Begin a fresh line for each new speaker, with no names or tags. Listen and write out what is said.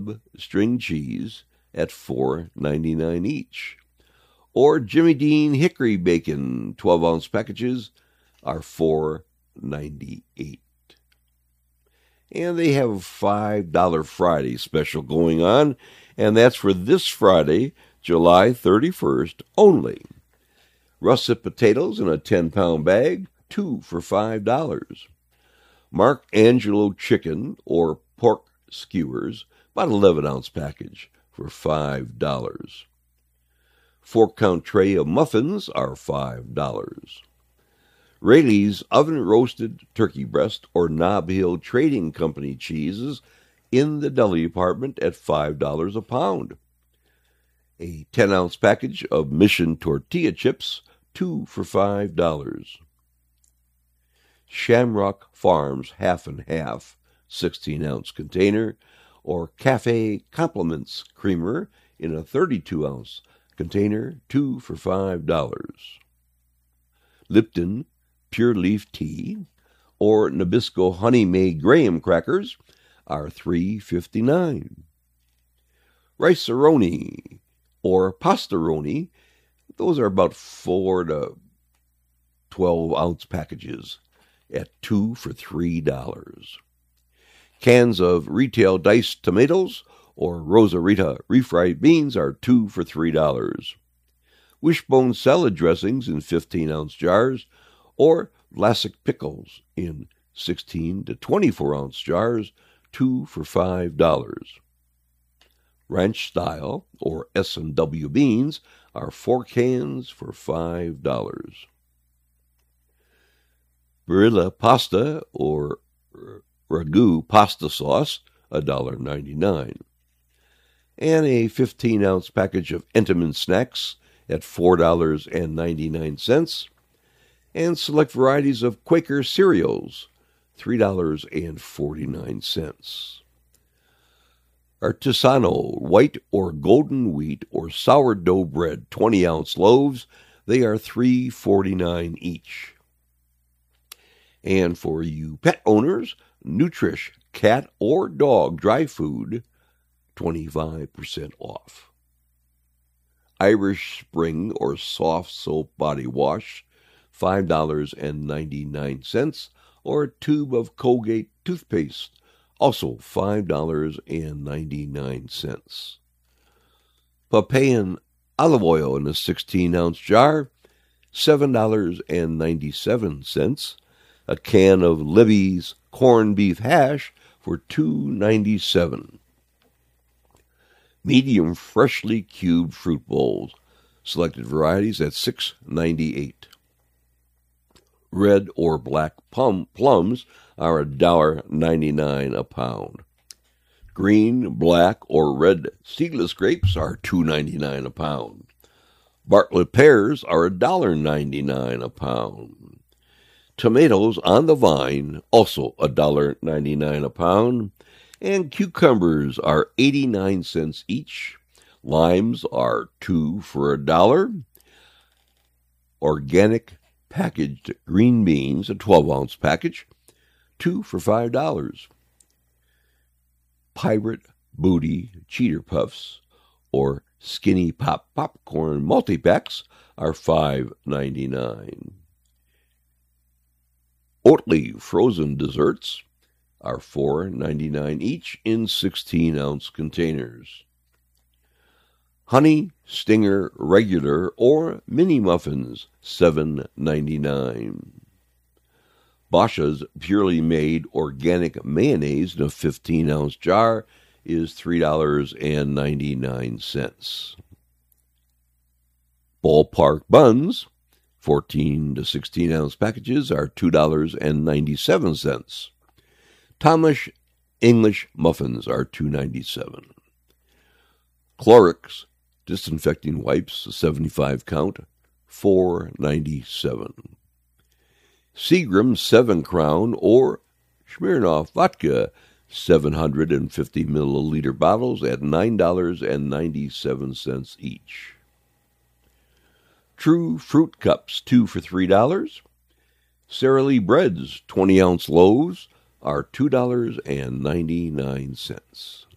Club string cheese at $4.99 each. Or Jimmy Dean hickory bacon 12-ounce packages are $4.98. And they have a $5 Friday special going on, and that's for this Friday, July 31st only. Russet potatoes in a 10-pound bag, 2 for $5. Mark Angelo chicken or pork skewers, about 11-ounce package for $5. 4-count tray of muffins are $5. Rayleigh's oven-roasted turkey breast or Nob Hill Trading Company cheeses in the deli department at $5 a pound. A 10-ounce package of Mission tortilla chips, 2 for $5. Shamrock Farms half and half, 16-ounce container, or Cafe Compliments creamer in a 32-ounce container, 2 for $5. Lipton Pure Leaf Tea or Nabisco Honey May Graham crackers are $3.59. Rice-A-Roni or Pastaroni, those are about 4 to 12-ounce packages at 2 for $3. Cans of retail diced tomatoes or Rosarita refried beans are 2 for $3. Wishbone salad dressings in 15-ounce jars or Vlasic pickles in 16 to 24-ounce jars, 2 for $5. Ranch style or S&W beans are 4 cans for $5. Barilla pasta or ragu pasta sauce, $1.99. And a 15-ounce package of Entenmann snacks at $4.99. And select varieties of Quaker cereals, $3.49. Artisano white or golden wheat or sourdough bread 20-ounce loaves, they are $3.49 each. And for you pet owners, Nutrish cat or dog dry food, 25% off. Irish Spring or soft soap body wash, $5.99, or a tube of Colgate toothpaste, also $5.99. Papayan olive oil in a 16-ounce jar, $7.97. A can of Libby's corned beef hash for $2.97. Medium freshly cubed fruit bowls, selected varieties at $6.98. Red or black plums are $1.99 a pound. Green, black, or red seedless grapes are $2.99 a pound. Bartlett pears are $1.99 a pound. Tomatoes on the vine, also $1.99 a pound. And cucumbers are 89 cents each. Limes are 2 for $1. Organic packaged green beans, a 12-ounce package, 2 for $5. Pirate Booty Cheater Puffs or Skinny Pop Popcorn multi-packs are $5.99. Oatly frozen desserts are $4.99 each in 16-ounce containers. Honey Stinger regular or mini muffins, $7.99. Bosch's Purely Made organic mayonnaise in a 15-ounce jar is $3.99. Ballpark buns, 14 to 16-ounce packages, are $2.97. Thomas English muffins are $2.97. Clorox disinfecting wipes, a 75-count, $4.97. Seagram 7-Crown or Smirnoff vodka, 750 milliliter bottles at $9.97 each. True Fruit Cups, 2 for $3. Sara Lee Breads, 20-ounce loaves, are $2.99.